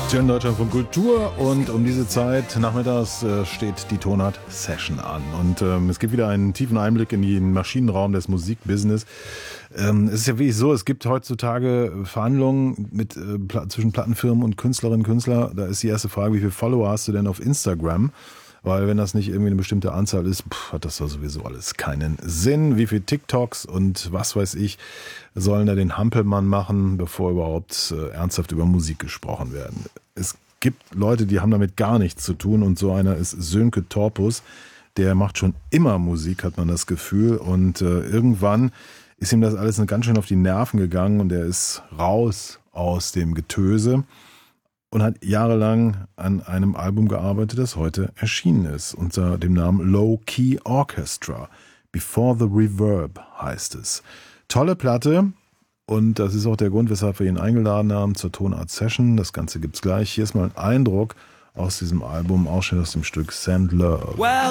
Schönen Deutschland von Kultur und um diese Zeit nachmittags steht die Tonart Session an und es gibt wieder einen tiefen Einblick in den Maschinenraum des Musikbusiness. Es ist ja wirklich so, es gibt heutzutage Verhandlungen zwischen Plattenfirmen und Künstlerinnen und Künstlern. Da ist die erste Frage, wie viele Follower hast du denn auf Instagram? Weil wenn das nicht irgendwie eine bestimmte Anzahl ist, hat das da sowieso alles keinen Sinn. Wie viele TikToks und was weiß ich sollen da den Hampelmann machen, bevor überhaupt ernsthaft über Musik gesprochen werden. Es gibt Leute, die haben damit gar nichts zu tun und so einer ist Sönke Torpus. Der macht schon immer Musik, hat man das Gefühl, und irgendwann ist ihm das alles ganz schön auf die Nerven gegangen und er ist raus aus dem Getöse und hat jahrelang an einem Album gearbeitet, das heute erschienen ist, unter dem Namen Low Key Orchestra. Before the Reverb heißt es. Tolle Platte, und das ist auch der Grund, weshalb wir ihn eingeladen haben zur Tonart Session. Das Ganze gibt's gleich. Hier ist mal ein Eindruck aus diesem Album, Ausschnitt aus dem Stück Send Love.